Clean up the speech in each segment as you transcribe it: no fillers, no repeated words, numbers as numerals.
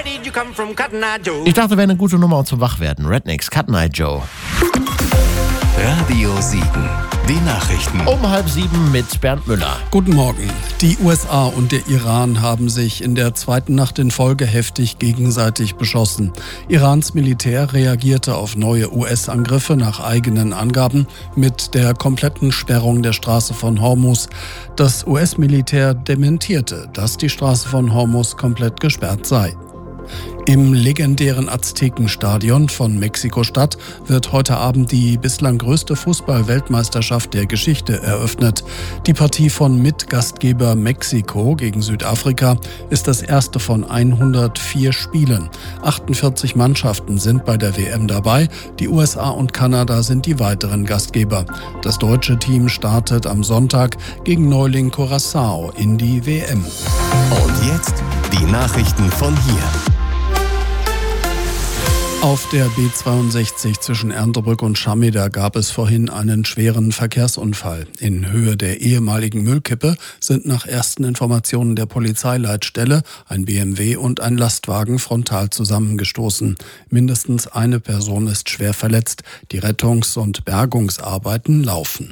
Ich dachte, wäre eine gute Nummer zum Wachwerden. Rednecks, Cut Night Joe. Radio Siegen, die Nachrichten. Um 6:30 mit Bernd Müller. Guten Morgen. Die USA und der Iran haben sich in der zweiten Nacht in Folge heftig gegenseitig beschossen. Irans Militär reagierte auf neue US-Angriffe nach eigenen Angaben mit der kompletten Sperrung der Straße von Hormuz. Das US-Militär dementierte, dass die Straße von Hormuz komplett gesperrt sei. Im legendären Aztekenstadion von Mexiko-Stadt wird heute Abend die bislang größte Fußball-Weltmeisterschaft der Geschichte eröffnet. Die Partie von Mitgastgeber Mexiko gegen Südafrika ist das erste von 104 Spielen. 48 Mannschaften sind bei der WM dabei. Die USA und Kanada sind die weiteren Gastgeber. Das deutsche Team startet am Sonntag gegen Neuling Curaçao in die WM. Und jetzt die Nachrichten von hier. Auf der B62 zwischen Erndtebrück und Schameda gab es vorhin einen schweren Verkehrsunfall. In Höhe der ehemaligen Müllkippe sind nach ersten Informationen der Polizeileitstelle ein BMW und ein Lastwagen frontal zusammengestoßen. Mindestens eine Person ist schwer verletzt. Die Rettungs- und Bergungsarbeiten laufen.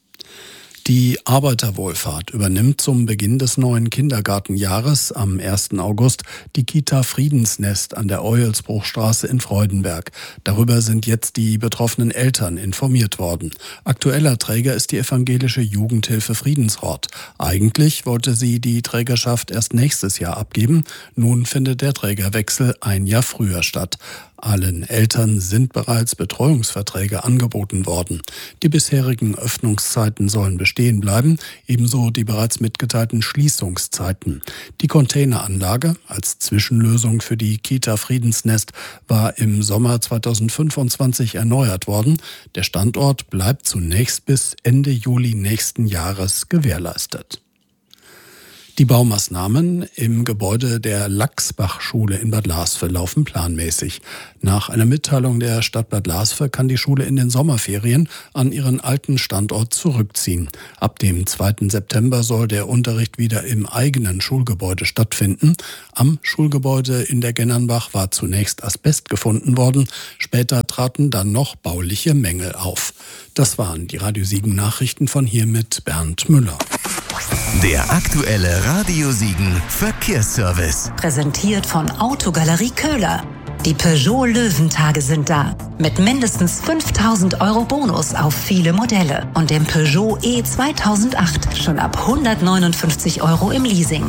Die Arbeiterwohlfahrt übernimmt zum Beginn des neuen Kindergartenjahres am 1. August die Kita Friedensnest an der Eulsbruchstraße in Freudenberg. Darüber sind jetzt die betroffenen Eltern informiert worden. Aktueller Träger ist die evangelische Jugendhilfe Friedensort. Eigentlich wollte sie die Trägerschaft erst nächstes Jahr abgeben. Nun findet der Trägerwechsel ein Jahr früher statt. Allen Eltern sind bereits Betreuungsverträge angeboten worden. Die bisherigen Öffnungszeiten sollen bestehen bleiben, ebenso die bereits mitgeteilten Schließungszeiten. Die Containeranlage als Zwischenlösung für die Kita Friedensnest war im Sommer 2025 erneuert worden. Der Standort bleibt zunächst bis Ende Juli nächsten Jahres gewährleistet. Die Baumaßnahmen im Gebäude der Lachsbach-Schule in Bad Lasve laufen planmäßig. Nach einer Mitteilung der Stadt Bad Lasve kann die Schule in den Sommerferien an ihren alten Standort zurückziehen. Ab dem 2. September soll der Unterricht wieder im eigenen Schulgebäude stattfinden. Am Schulgebäude in der Gennernbach war zunächst Asbest gefunden worden. Später traten dann noch bauliche Mängel auf. Das waren die Radio Siegen Nachrichten von hier mit Bernd Müller. Der aktuelle Radio Siegen Verkehrsservice. Präsentiert von Autogalerie Köhler. Die Peugeot Löwentage sind da. Mit mindestens 5.000 € Bonus auf viele Modelle. Und dem Peugeot E2008 schon ab 159 € im Leasing.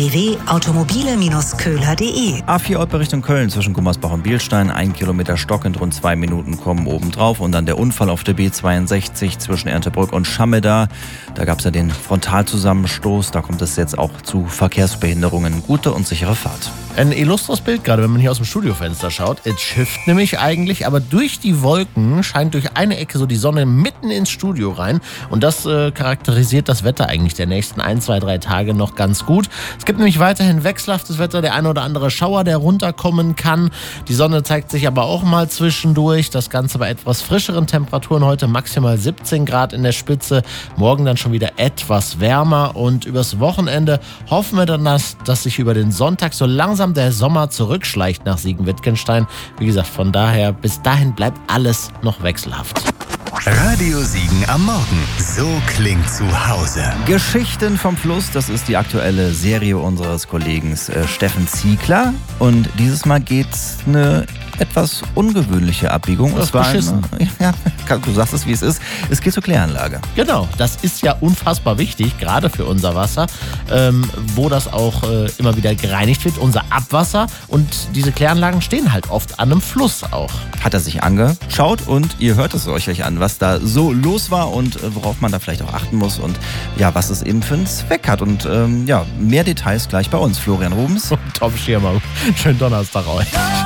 www.automobile-köhler.de. A4 Oldberg Richtung Köln zwischen Gummersbach und Bielstein. 1 Kilometer stockend, rund 2 Minuten kommen obendrauf. Und dann der Unfall auf der B62 zwischen Erndtebrück und Schameda. Da gab es ja den Frontalzusammenstoß. Da kommt es jetzt auch zu Verkehrsbehinderungen. Gute und sichere Fahrt. Ein illustres Bild, gerade wenn man hier aus dem Studiofenster schaut. Es schifft nämlich eigentlich, aber durch die Wolken scheint durch eine Ecke so die Sonne mitten ins Studio rein. Und das charakterisiert das Wetter eigentlich der nächsten 1, 2, 3 Tage noch ganz gut. Es gibt nämlich weiterhin wechselhaftes Wetter, der eine oder andere Schauer, der runterkommen kann. Die Sonne zeigt sich aber auch mal zwischendurch. Das Ganze bei etwas frischeren Temperaturen heute, maximal 17 Grad in der Spitze. Morgen dann schon wieder etwas wärmer. Und übers Wochenende hoffen wir dann, dass sich über den Sonntag so langsam der Sommer zurückschleicht nach Siegen-Wittgenstein. Wie gesagt, von daher, bis dahin bleibt alles noch wechselhaft. Radio Siegen am Morgen. So klingt zu Hause. Geschichten vom Fluss, das ist die aktuelle Serie unseres Kollegen Steffen Ziegler. Und dieses Mal geht's eine etwas ungewöhnliche Abbiegung. Das ist beschissen. Du sagst es, wie es ist. Es geht zur Kläranlage. Genau, das ist ja unfassbar wichtig, gerade für unser Wasser, wo das auch immer wieder gereinigt wird, unser Abwasser. Und diese Kläranlagen stehen halt oft an einem Fluss auch. Hat er sich angeschaut und ihr hört es euch an, was da so los war und worauf man da vielleicht auch achten muss und ja, was es eben für einen Zweck hat. Und mehr Details gleich bei uns. Florian Rubens. Tom Schirmer. Schönen Donnerstag euch.